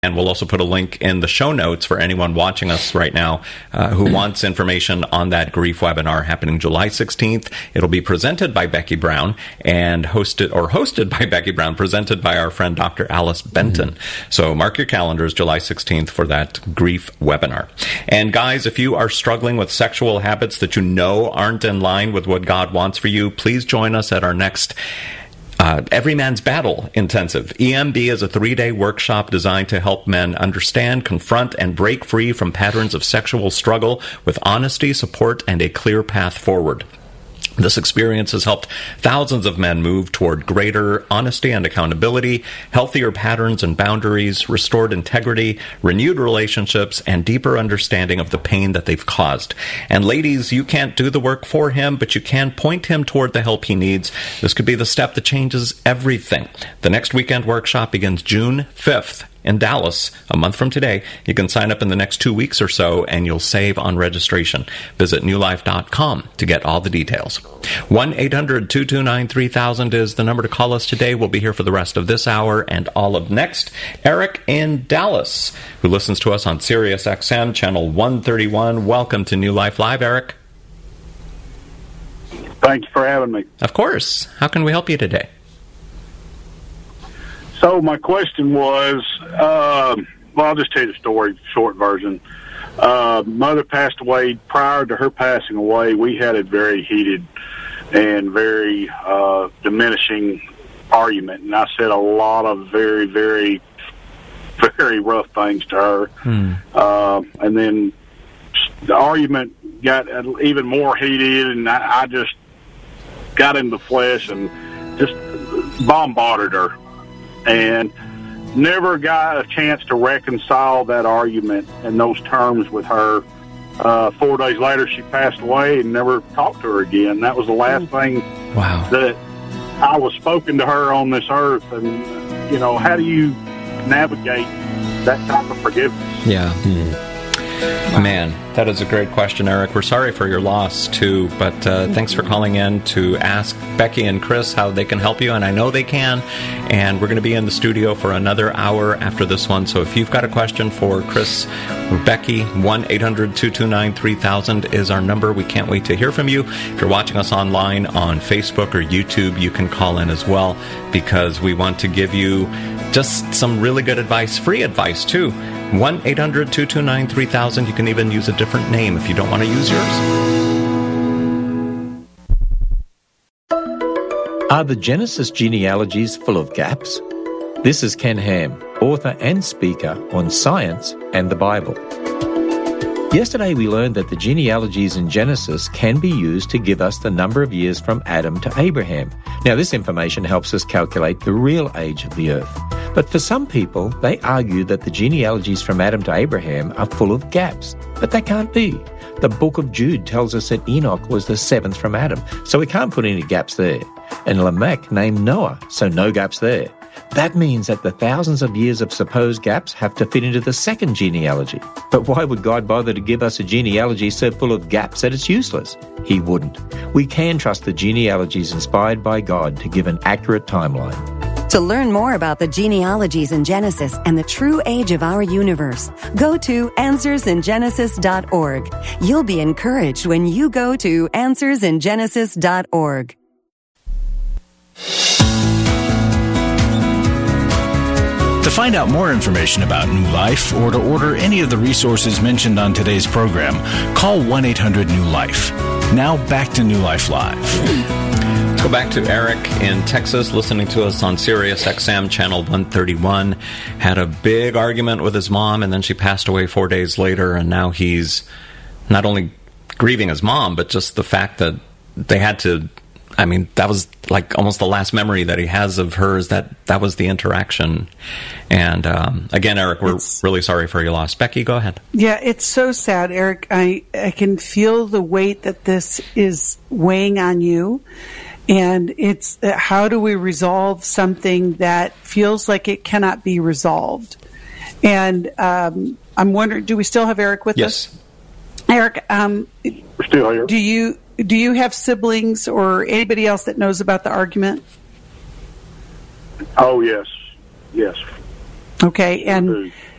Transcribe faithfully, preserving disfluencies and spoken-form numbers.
And we'll also put a link in the show notes for anyone watching us right now uh, who wants information on that grief webinar happening July sixteenth. It'll be presented by Becky Brown and hosted, or hosted by Becky Brown, presented by our friend Doctor Alice Benton. Mm-hmm. So mark your calendars, July sixteenth, for that grief webinar. And guys, if you are struggling with sexual habits that you know aren't in line with what God wants for you, please join us at our next Uh, Every Man's Battle Intensive. E M B is a three-day workshop designed to help men understand, confront, and break free from patterns of sexual struggle with honesty, support, and a clear path forward. This experience has helped thousands of men move toward greater honesty and accountability, healthier patterns and boundaries, restored integrity, renewed relationships, and deeper understanding of the pain that they've caused. And ladies, you can't do the work for him, but you can point him toward the help he needs. This could be the step that changes everything. The next weekend workshop begins June fifth. In Dallas, a month from today. You can sign up in the next two weeks or so, and you'll save on registration. Visit new life dot com to get all the details. one eight hundred two two nine three thousand is the number to call us today. We'll be here for the rest of this hour and all of next. Eric in Dallas, who listens to us on Sirius X M, channel one thirty-one. Welcome to New Life Live, Eric. Thank you for having me. Of course. How can we help you today? So my question was, uh, well, I'll just tell you the story, short version. Uh, mother passed away. Prior to her passing away, we had a very heated and very uh, diminishing argument, and I said a lot of very, very, very rough things to her. Hmm. Uh, and then the argument got even more heated, and I, I just got in the flesh and just bombarded her. And never got a chance to reconcile that argument in those terms with her. Uh, four days later, she passed away and never talked to her again. That was the last thing wow. that I was spoken to her on this earth. And, you know, how do you navigate that type of forgiveness? Yeah. Hmm. Man, that is a great question, Eric. We're sorry for your loss, too, but uh, thanks for calling in to ask Becky and Chris how they can help you, and I know they can, and we're going to be in the studio for another hour after this one, so if you've got a question for Chris or Becky, one eight hundred two two nine three thousand is our number. We can't wait to hear from you. If you're watching us online on Facebook or YouTube, you can call in as well, because we want to give you just some really good advice, free advice, too. one eight hundred two two nine three thousand. You can even use a different name if you don't want to use yours. Are the Genesis genealogies full of gaps? This is Ken Ham, author and speaker on science and the Bible. Yesterday we learned that the genealogies in Genesis can be used to give us the number of years from Adam to Abraham. Now this information helps us calculate the real age of the earth. But for some people, they argue that the genealogies from Adam to Abraham are full of gaps. But they can't be. The book of Jude tells us that Enoch was the seventh from Adam, so we can't put any gaps there. And Lamech named Noah, so no gaps there. That means that the thousands of years of supposed gaps have to fit into the second genealogy. But why would God bother to give us a genealogy so full of gaps that it's useless? He wouldn't. We can trust the genealogies inspired by God to give an accurate timeline. To learn more about the genealogies in Genesis and the true age of our universe, go to answers in genesis dot org. You'll be encouraged when you go to answers in genesis dot org. To find out more information about New Life or to order any of the resources mentioned on today's program, call one eight hundred new life. Now back to New Life Live. Let's go back to Eric in Texas, listening to us on Sirius X M channel one thirty-one. Had a big argument with his mom, and then she passed away four days later, and now he's not only grieving his mom, but just the fact that they had to, I mean, that was like almost the last memory that he has of her, is that that was the interaction. And um, again, Eric, we're it's, really sorry for your loss. Becky, go ahead. Yeah, it's so sad, Eric. I, I can feel the weight that this is weighing on you. And it's uh, how do we resolve something that feels like it cannot be resolved? And um, I'm wondering, do we still have Eric with yes. us? Eric, um, we're still here. Do you do you have siblings or anybody else that knows about the argument? Oh yes, yes. Okay, and